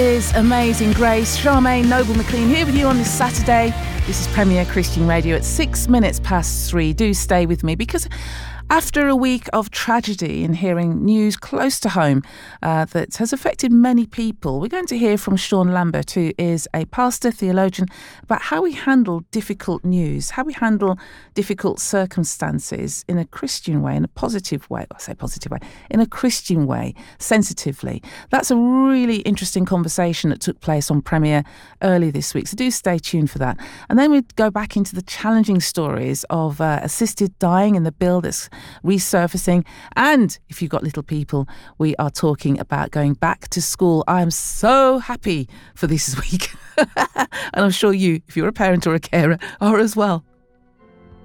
Is Amazing Grace. Charmaine Noble-McLean here with you on this Saturday. This is Premier Christian Radio at 3:06. Do stay with me, because after a week of tragedy and hearing news close to home that has affected many people, we're going to hear from Sean Lambert, who is a pastor, theologian, about how we handle difficult news, how we handle difficult circumstances in a Christian way, in a positive way. I say positive way, in a Christian way, sensitively. That's a really interesting conversation that took place on Premier early this week, so do stay tuned for that. And then we'd go back into the challenging stories of assisted dying in the bill that's resurfacing. And if you've got little people, we are talking about going back to school. I am so happy for this week. And I'm sure you, if you're a parent or a carer, are as well.